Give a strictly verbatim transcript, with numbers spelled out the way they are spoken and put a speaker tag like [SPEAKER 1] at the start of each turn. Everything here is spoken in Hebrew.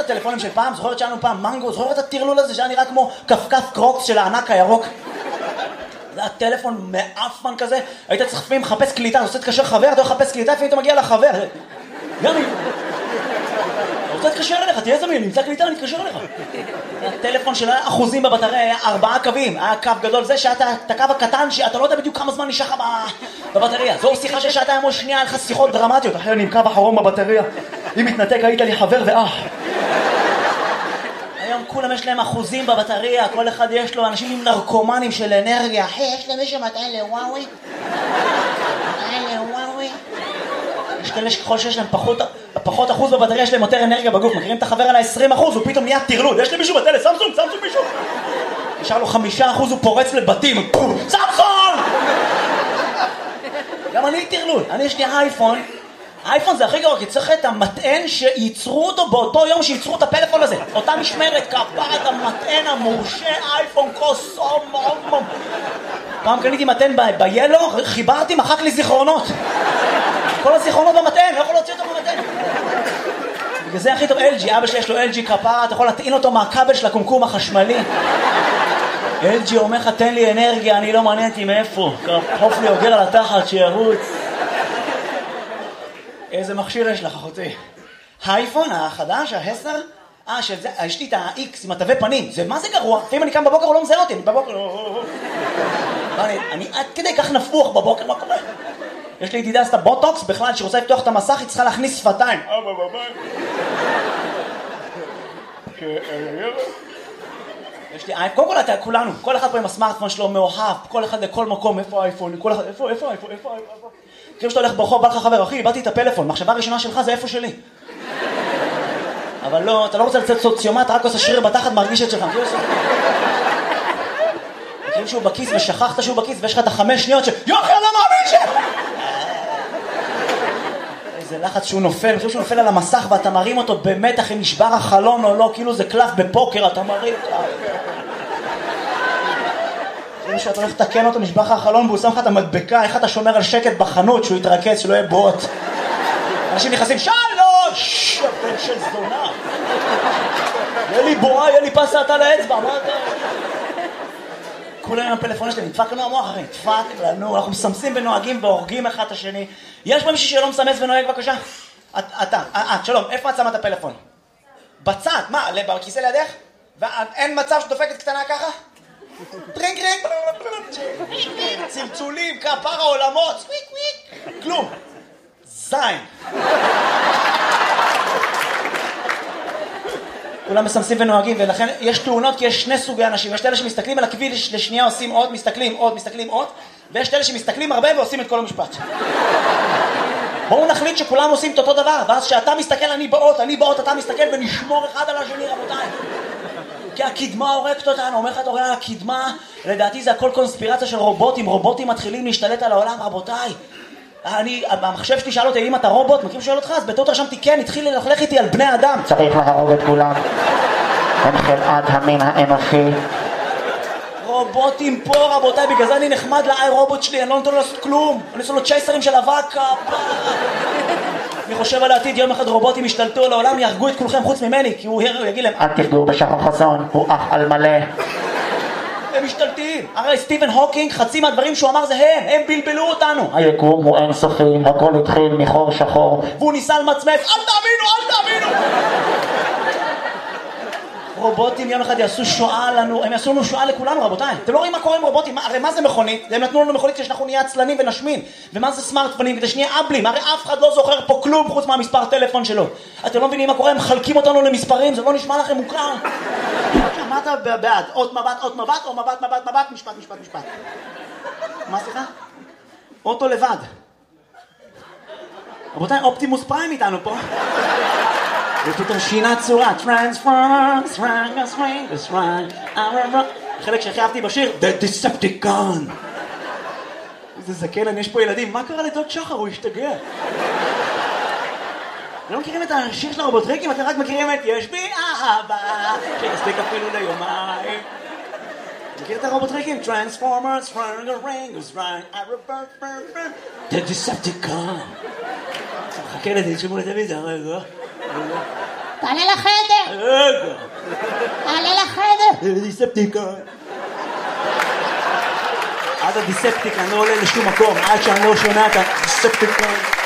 [SPEAKER 1] הטלפונים של פעם? זוכרת שלנו פעם מנגו? זוכרת את הטרלול הזה שהיה נראה כמו כפכף קרוקס של הענק הירוק? זה היה טלפון מאפמן כזה, היית צריך לפעמים לחפש קליטה, אתה רוצה להתקשר חבר, אתה לחפש קליטה, לפעמים אתה מגיע לחבר. גם אם... אתה רוצה להתקשר אליך, תהיה זמין, נמצא קליטה, אני אתקשר אליך. הטלפון של אחוזים בבטריה היה ארבעה קווים, היה קו גדול, זה שאתה, את הקו הקטן, שאתה לא יודע בדיוק כמה זמן נשאר לך בבטריה. זו שיחה של שעתיים או שנייה, היה לך שיחות דרמטיות, אחרי אני עם קו אחרון בבטריה. אם מתנתק היית לי חבר ואח. היום כולם יש להם אחוזים בבטריה, כל אחד יש לו אנשים עם נרקומנים של אנרגיה. אחי, יש למישהו מטען לוואוי? מטען לוואוי? יש כאלה שככל שיש להם פחות, פחות אחוז בבטריה, יש להם יותר אנרגיה בגוף. מכירים את החבר על ה-עשרים אחוז, הוא פתאום נהיה תרלוד. יש למישהו בטלס, סמסונג, סמסונג מישהו. נשאר לו חמישה אחוז, הוא פורץ לבתים. סמסונג! גם אני תרלוד. אני יש לי אייפון. האייפון זה הכי גרוע, כי צריך את המטען שייצרו אותו באותו יום שייצרו את הפלאפון הזה. אותה משמרת, כפרת המטען המורשה, אייפון קוסום, מום. פעם קניתי מטען ביילו, חיברתי, מחק לי זיכרונות. כל הזיכרונות במטען, לא יכול להוציא אותו במטען. בגלל זה הכי טוב אל ג'י, אבא שלי יש לו אל ג'י כפרה, אתה יכול להטעין אותו מהכבל של הקומקום החשמלי. אל ג'י אומר לך, תן לי אנרגיה, אני לא מעניינתי מאיפה. חוף לי אוגר על התחת שירוץ. איזה מכשיר יש לך, אחותי? האייפון החדש, העשר? אה, שזה, יש לי את ה-X עם התווי פנים. זה, מה זה גרוע? לפעמים אני קם בבוקר, הוא לא מזהה אותי. אני בבוקר, אני, אני עד כדי כך נפוח בבוקר, מה קורה? יש לי ידידה, עשתה בוטוקס, בכלל, שרוצה לפתוח את המסך, היא צריכה להכניס שפתיים. יש לי אייפון, קודם כל אתה, כולנו, כל אחד פה עם הסמארטפון שלו מאוהב, כל אחד לכל מקום, איפה האייפון, כל אחד, איפה, איפה האייפון, איפה האייפון? כאילו שאתה הולך ברחוב, בא לך חבר, אחי, איבדתי את הפלאפון, מחשבה הראשונה שלך זה איפה שלי. אבל לא, אתה לא רוצה לצאת סוציומט, רק עושה שריר בתחת, מרגיש את שלך. כאילו שהוא בכיס ושכחת שהוא בכיס, ויש לך את החמש שניות ש... יוחי, אני לא מאמין ש... איזה לחץ שהוא נופל, אני חושב שהוא נופל על המסך ואתה מרים אותו במתח אם נשבר החלון או לא, כאילו זה קלף בפוקר, אתה מרים אותו. כאילו שאתה הולך לתקן אותו, נשבר לך החלון והוא שם לך את המדבקה, איך אתה שומר על שקט בחנות שהוא יתרכז, שלא יהיה בוט. אנשים נכנסים, שלוש! הבן של זונה. יהיה לי בועה, יהיה לי פסה אתה לאצבע, מה אתה? כולם עם הפלאפון שלהם, נדפק לנו המוח אחרי, נדפק לנו, אנחנו מסמסים ונוהגים והורגים אחד את השני. יש פה מישהו שלא מסמס ונוהג, בבקשה? אתה, את, שלום, איפה את שמה את הפלאפון? בצד, מה, בכיסא לידך? ואין מצב שדופקת קטנה ככה? טרינק טרינק, צמצולים, כפר העולמות, סוויק וויק, כלום. זין. כולם מסמסים ונוהגים, ולכן יש תאונות כי יש שני סוגי אנשים. יש אלה שמסתכלים על הכביש לשנייה עושים עוד, מסתכלים עוד, מסתכלים עוד, ויש אלה שמסתכלים הרבה ועושים את כל המשפט. בואו נחליט שכולם עושים את אותו דבר, ואז שאתה מסתכל אני באות, אני באות, אתה מסתכל ונשמור אחד על השני, רבותיי. כי הקדמה הורקת אותנו, אומר לך אתה רואה, הקדמה, לדעתי זה הכל קונספירציה של רובוטים, רובוטים מתחילים להשתלט על העולם, רבותיי. אני, המחשב שלי שאל אותי, אם אתה רובוט, מכיר שואל אותך, אז בטעות רשמתי כן, התחיל ללכלך איתי על בני אדם.
[SPEAKER 2] צריך להרוג את כולם. הם חלאת המין האנושי.
[SPEAKER 1] רובוטים פה, רבותיי, בגלל זה אני נחמד לאי רובוט שלי, אני לא נותן לו לעשות כלום. אני עושה לו צ'ייסרים של אבק, אני חושב על העתיד, יום אחד רובוטים ישתלטו על העולם, יהרגו את כולכם חוץ ממני, כי הוא יגיד להם,
[SPEAKER 2] אל תפגעו בשחר חסון, הוא אח על מלא.
[SPEAKER 1] הם משתלטים. הרי סטיבן הוקינג, חצי מהדברים שהוא אמר זה הם, הם בלבלו אותנו.
[SPEAKER 2] היקום הוא אינסופי, הכל התחיל מחור שחור.
[SPEAKER 1] והוא ניסה למצמץ, אל תאמינו, אל תאמינו. רובוטים יום אחד יעשו שואה לנו, הם יעשו לנו שואה לכולנו, רבותיי. אתם לא רואים מה קורה עם רובוטים? הרי מה זה מכונית? הם נתנו לנו מכונית כדי שאנחנו נהיה עצלנים ונשמין. ומה זה סמארטפונים? כדי שנהיה אבלים. הרי אף אחד לא זוכר פה כלום חוץ מהמספר טלפון שלו. אתם לא מבינים מה קורה? הם מחלקים אותנו למספרים, זה לא נשמע לכם מוכר. מה אתה בעד? עוד מבט, עוד מבט, או מבט, מבט, מבט, משפט, משפט, משפט. מה סליחה? אוטו לבד. רבותיי, אופטימוס פריים איתנו פה. ופתאום שינה צורה, Transformers, Rangas, Rangas, Rangas, חלק שהחייבתי בשיר, The Decepticon. איזה זקן, יש פה ילדים, מה קרה לדוד שחר? הוא השתגע. לא מכירים את השיר של הרובוטריקים, אתם רק מכירים את יש בי אהבה, שתספיק אפילו ליומיים. מכיר את הרובוטריקים? Transformers, Rangas, Rangas, Rangas, The Decepticon. מחכה לזה, נשמעו לטלוויזיה, רגע.
[SPEAKER 3] תעלה לחדר.
[SPEAKER 1] רגע.
[SPEAKER 3] תעלה לחדר.
[SPEAKER 1] דיספטיקן. עד הדיספטיקן, אני לא עולה לשום מקום, עד שאני לא שומע את הדיספטיקן.